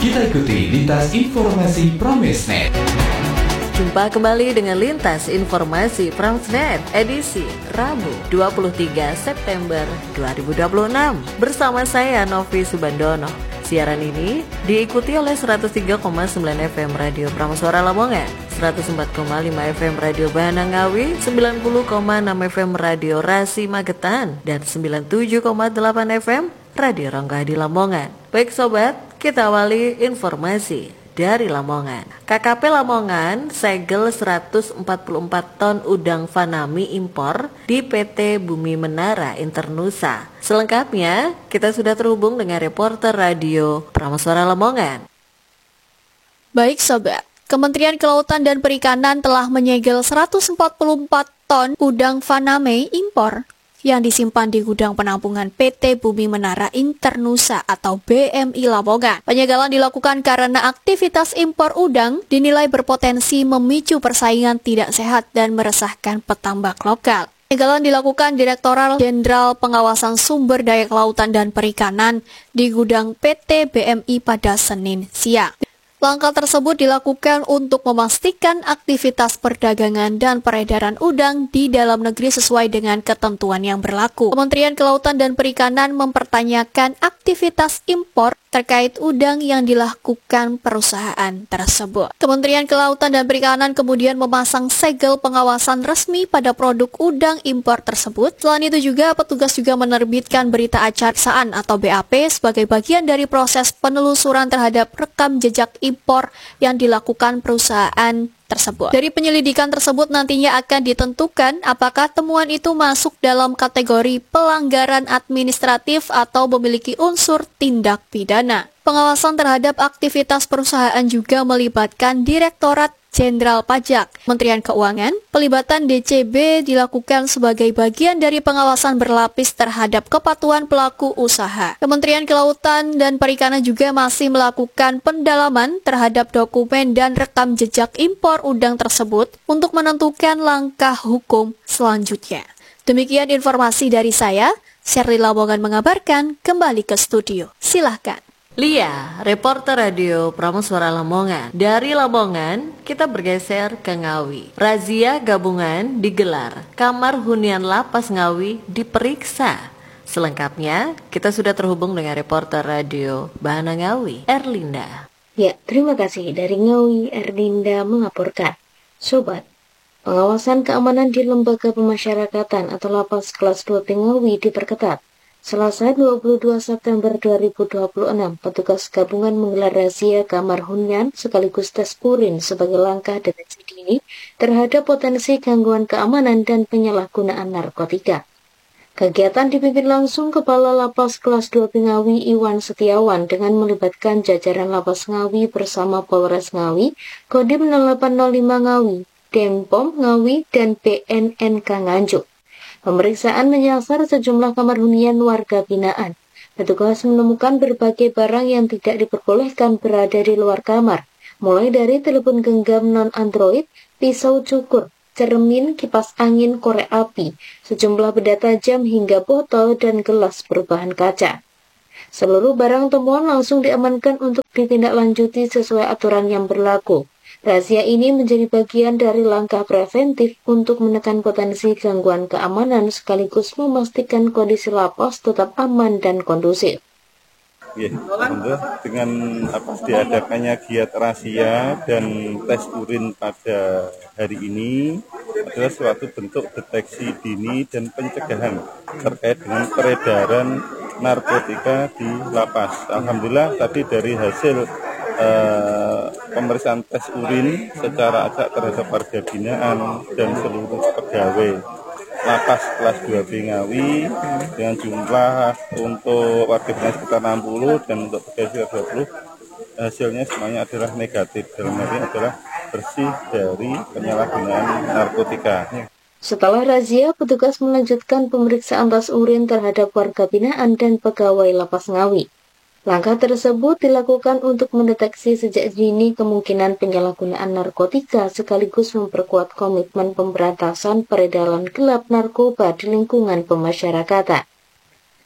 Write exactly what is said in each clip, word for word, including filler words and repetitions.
Kita ikuti lintas informasi Pramesnet. Jumpa kembali dengan Lintas Informasi Pramesnet edisi Rabu dua puluh tiga September dua ribu dua puluh enam bersama saya Novi Subandono. Siaran ini diikuti oleh seratus tiga koma sembilan F M Radio Prameswara Lamongan, seratus empat koma lima F M Radio Bahan Ngawi, sembilan puluh koma enam F M Radio Rasi Magetan, dan sembilan puluh tujuh koma delapan F M Radio Rongga di Lamongan. Baik sobat, kita awali informasi dari Lamongan. K K P Lamongan segel seratus empat puluh empat ton udang fanami impor di P T Bumi Menara Internusa. Selengkapnya, kita sudah terhubung dengan reporter radio Prameswara Lamongan. Baik sobat, Kementerian Kelautan dan Perikanan telah menyegel seratus empat puluh empat ton udang faname impor yang disimpan di gudang penampungan P T Bumi Menara Internusa atau B M I Lamongan. Penyegelan dilakukan karena aktivitas impor udang dinilai berpotensi memicu persaingan tidak sehat dan meresahkan petambak lokal. Penyegelan dilakukan Direktorat Jenderal Pengawasan Sumber Daya Kelautan dan Perikanan di gudang P T B M I pada Senin siang. Langkah tersebut dilakukan untuk memastikan aktivitas perdagangan dan peredaran udang di dalam negeri sesuai dengan ketentuan yang berlaku. Kementerian Kelautan dan Perikanan mempertanyakan aktivitas impor terkait udang yang dilakukan perusahaan tersebut. Kementerian Kelautan dan Perikanan kemudian memasang segel pengawasan resmi pada produk udang impor tersebut. Selain itu juga petugas juga menerbitkan berita acaraan atau B A P sebagai bagian dari proses penelusuran terhadap rekam jejak impor yang dilakukan perusahaan tersebut. Dari penyelidikan tersebut nantinya akan ditentukan apakah temuan itu masuk dalam kategori pelanggaran administratif atau memiliki unsur tindak pidana. Pengawasan terhadap aktivitas perusahaan juga melibatkan Direktorat Jenderal Pajak, Kementerian Keuangan. Pelibatan D C B dilakukan sebagai bagian dari pengawasan berlapis terhadap kepatuhan pelaku usaha. Kementerian Kelautan dan Perikanan juga masih melakukan pendalaman terhadap dokumen dan rekam jejak impor udang tersebut untuk menentukan langkah hukum selanjutnya. Demikian informasi dari saya, Sherly Lamongan mengabarkan. Kembali ke studio. Silahkan. Lia, reporter radio Prameswara Lamongan. Dari Lamongan, kita bergeser ke Ngawi. Razia gabungan digelar. Kamar hunian lapas Ngawi diperiksa. Selengkapnya, kita sudah terhubung dengan reporter radio Bahan Ngawi, Erlinda. Ya, terima kasih. Dari Ngawi, Erlinda mengaporkan. Sobat, pengawasan keamanan di Lembaga Pemasyarakatan atau Lapas Kelas dua Ngawi diperketat. Selasa dua puluh dua September dua ribu dua puluh enam, petugas gabungan menggelar razia kamar hunian sekaligus tes urin sebagai langkah deteksi dini terhadap potensi gangguan keamanan dan penyalahgunaan narkotika. Kegiatan dipimpin langsung Kepala Lapas Kelas dua Ngawi Iwan Setiawan dengan melibatkan jajaran Lapas Ngawi bersama Polres Ngawi, Kodim nol delapan nol lima Ngawi, Denpom Ngawi, dan B N N K Nganjuk. Pemeriksaan menyasar sejumlah kamar hunian warga binaan. Petugas menemukan berbagai barang yang tidak diperbolehkan berada di luar kamar, mulai dari telepon genggam non-Android, pisau cukur, cermin, kipas angin, korek api, sejumlah benda tajam hingga botol dan gelas berbahan kaca. Seluruh barang temuan langsung diamankan untuk ditindaklanjuti sesuai aturan yang berlaku. Razia ini menjadi bagian dari langkah preventif untuk menekan potensi gangguan keamanan sekaligus memastikan kondisi lapas tetap aman dan kondusif. Ya, alhamdulillah dengan apa diadakannya giat razia dan tes urin pada hari ini adalah suatu bentuk deteksi dini dan pencegahan terkait dengan peredaran narkotika di lapas. Alhamdulillah tadi dari hasil Uh, pemeriksaan tes urin secara acak terhadap warga binaan dan seluruh pegawai Lapas Kelas dua B Ngawi dengan jumlah untuk warga binaan sekitar enam puluh dan untuk pegawai sekitar dua puluh, hasilnya semuanya adalah negatif, dalam arti adalah bersih dari penyalahgunaan narkotika. Setelah razia, petugas melanjutkan pemeriksaan tes urin terhadap warga binaan dan pegawai Lapas Ngawi. Langkah tersebut dilakukan untuk mendeteksi sejak dini kemungkinan penyalahgunaan narkotika sekaligus memperkuat komitmen pemberantasan peredaran gelap narkoba di lingkungan pemasyarakatan.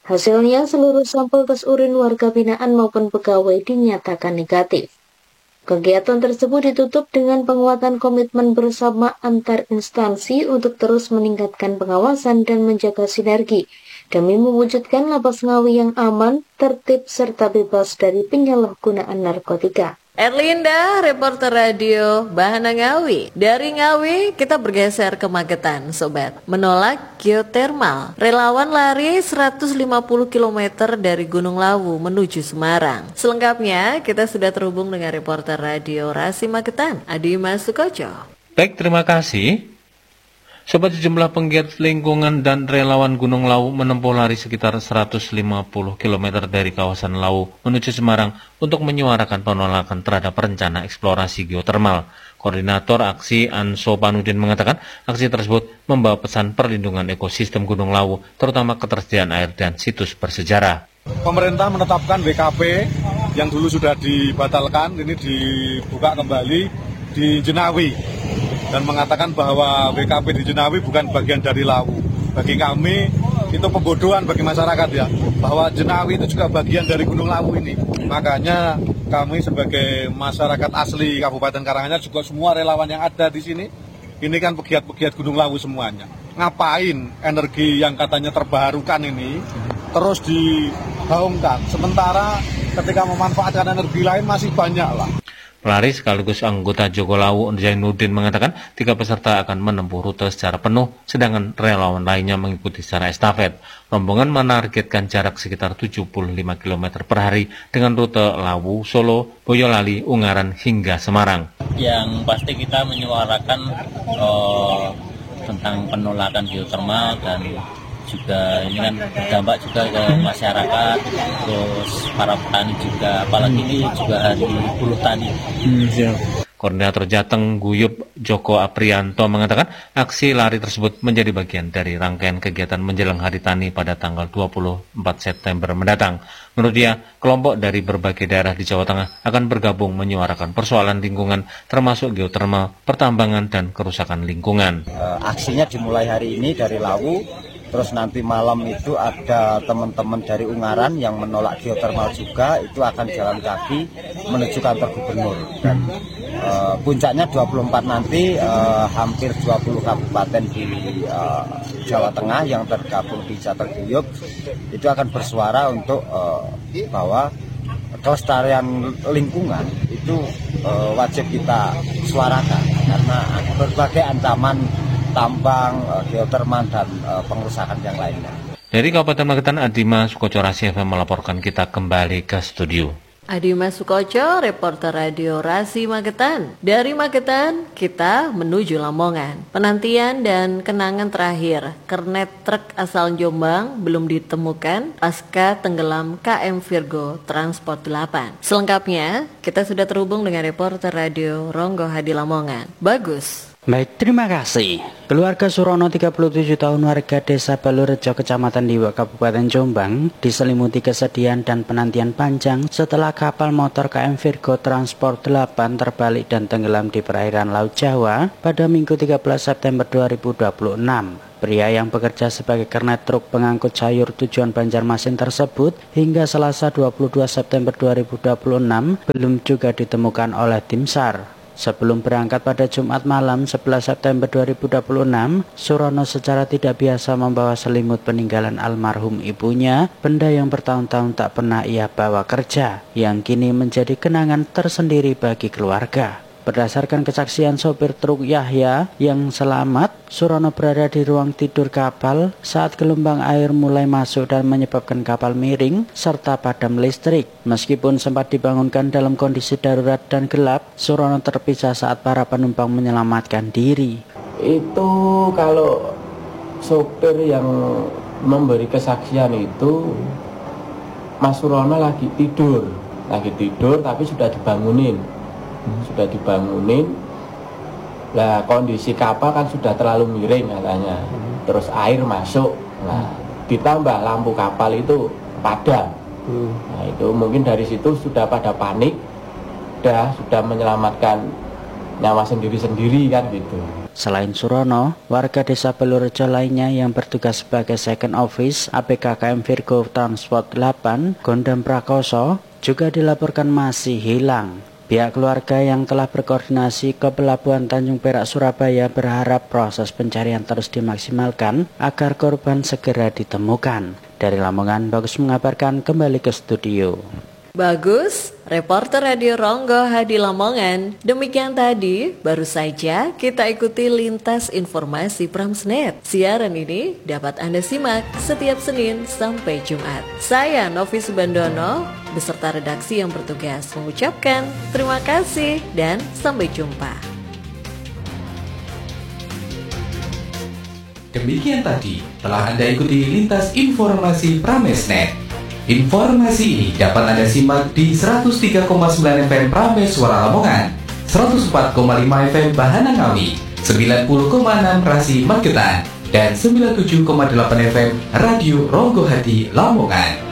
Hasilnya, seluruh sampel tes urin warga binaan maupun pegawai dinyatakan negatif. Kegiatan tersebut ditutup dengan penguatan komitmen bersama antar instansi untuk terus meningkatkan pengawasan dan menjaga sinergi demi mewujudkan Lapas Ngawi yang aman, tertib, serta bebas dari penyalahgunaan narkotika. Erlinda, reporter radio Bahana Ngawi. Dari Ngawi, kita bergeser ke Magetan, Sobat. Menolak geotermal, relawan lari seratus lima puluh kilometer dari Gunung Lawu menuju Semarang. Selengkapnya, kita sudah terhubung dengan reporter radio Rasi Magetan, Adima Sukoco. Baik, terima kasih. Sobat, sejumlah penggiat lingkungan dan relawan Gunung Lawu menempuh lari sekitar seratus lima puluh kilometer dari kawasan Lawu menuju Semarang untuk menyuarakan penolakan terhadap rencana eksplorasi geotermal. Koordinator aksi Anso Panudin mengatakan aksi tersebut membawa pesan perlindungan ekosistem Gunung Lawu, terutama ketersediaan air dan situs bersejarah. Pemerintah menetapkan W K P yang dulu sudah dibatalkan, ini dibuka kembali di Jenawi. Dan mengatakan bahwa W K P di Jenawi bukan bagian dari Lawu. Bagi kami itu pembodohan bagi masyarakat ya, bahwa Jenawi itu juga bagian dari Gunung Lawu ini. Makanya kami sebagai masyarakat asli Kabupaten Karanganyar, juga semua relawan yang ada di sini, ini kan pegiat-pegiat Gunung Lawu semuanya. Ngapain energi yang katanya terbarukan ini terus digaungkan, sementara ketika memanfaatkan energi lain masih banyak lah. Pelari sekaligus anggota Joko Lawu Zainuddin mengatakan tiga peserta akan menempuh rute secara penuh, sedangkan relawan lainnya mengikuti secara estafet. Rombongan menargetkan jarak sekitar tujuh puluh lima kilometer per hari dengan rute Lawu, Solo, Boyolali, Ungaran hingga Semarang. Yang pasti kita menyuarakan uh, tentang penolakan geotermal dan juga ini kan berdampak juga ke masyarakat, terus para petani juga, apalagi ini juga hari buruh tani. Hmm, siap. Koordinator Jateng Guyup Joko Aprianto mengatakan aksi lari tersebut menjadi bagian dari rangkaian kegiatan menjelang Hari Tani pada tanggal dua puluh empat September mendatang. Menurut dia, kelompok dari berbagai daerah di Jawa Tengah akan bergabung menyuarakan persoalan lingkungan termasuk geotermal, pertambangan, dan kerusakan lingkungan. Uh, aksinya dimulai hari ini dari Lawu. Terus nanti malam itu ada teman-teman dari Ungaran yang menolak geotermal juga, itu akan jalan kaki menuju kantor gubernur. Dan e, puncaknya dua puluh empat nanti e, hampir dua puluh kabupaten di e, Jawa Tengah yang tergabung di Jateng Guyup itu akan bersuara untuk e, bahwa kelestarian lingkungan itu e, wajib kita suarakan karena berbagai ancaman tambang, geotermal, dan uh, pengerusakan yang lainnya. Dari Kabupaten Magetan, Adima Sukoco Rasi F M melaporkan, kita kembali ke studio. Adima Sukoco, reporter radio Rasi Magetan. Dari Magetan, kita menuju Lamongan. Penantian dan kenangan terakhir, kernet truk asal Jombang belum ditemukan pasca tenggelam K M Virgo Transport delapan. Selengkapnya, kita sudah terhubung dengan reporter radio Ronggo Hadi Lamongan. Bagus. Baik, terima kasih. Keluarga Surono, tiga puluh tujuh tahun, warga desa Balurejo, Kecamatan Diwa, Kabupaten Jombang, diselimuti kesedihan dan penantian panjang setelah kapal motor K M Virgo Transport delapan terbalik dan tenggelam di perairan Laut Jawa pada Minggu tiga belas September dua ribu dua puluh enam. Pria yang bekerja sebagai kernet truk pengangkut sayur tujuan Banjarmasin tersebut hingga Selasa dua puluh dua September dua ribu dua puluh enam belum juga ditemukan oleh tim S A R. Sebelum berangkat pada Jumat malam sebelas September dua ribu dua puluh enam, Surono secara tidak biasa membawa selimut peninggalan almarhum ibunya, benda yang bertahun-tahun tak pernah ia bawa kerja, yang kini menjadi kenangan tersendiri bagi keluarga. Berdasarkan kesaksian sopir truk Yahya yang selamat, Surono berada di ruang tidur kapal saat gelombang air mulai masuk dan menyebabkan kapal miring serta padam listrik. Meskipun sempat dibangunkan dalam kondisi darurat dan gelap, Surono terpisah saat para penumpang menyelamatkan diri. Itu kalau sopir yang memberi kesaksian itu, Mas Surono lagi tidur, lagi tidur tapi sudah dibangunin. Sudah dibangunin, lah kondisi kapal kan sudah terlalu miring katanya, terus air masuk, nah ditambah lampu kapal itu padam, nah itu mungkin dari situ sudah pada panik, dah sudah menyelamatkan nyawa sendiri-sendiri kan gitu. Selain Surono, warga desa Belurejo lainnya yang bertugas sebagai second office A P K K M Virgo Transport delapan, Gondam Prakoso, juga dilaporkan masih hilang. Pihak keluarga yang telah berkoordinasi ke Pelabuhan Tanjung Perak Surabaya berharap proses pencarian terus dimaksimalkan agar korban segera ditemukan. Dari Lamongan, Bagus mengabarkan, kembali ke studio. Bagus, reporter Radio Ronggo Hadi Lamongan. Demikian tadi, baru saja kita ikuti lintas informasi Pramsnet. Siaran ini dapat Anda simak setiap Senin sampai Jumat. Saya Novi Subandono beserta redaksi yang bertugas mengucapkan terima kasih dan sampai jumpa. Demikian tadi telah Anda ikuti lintas informasi Pramesnet. Informasi ini dapat Anda simak di seratus tiga koma sembilan F M Prames Suara Lamongan, seratus empat koma lima F M Bahana Ngawi, sembilan puluh koma enam Rasi Magetan, dan sembilan puluh tujuh koma delapan F M Radio Ronggo Hadi Lamongan.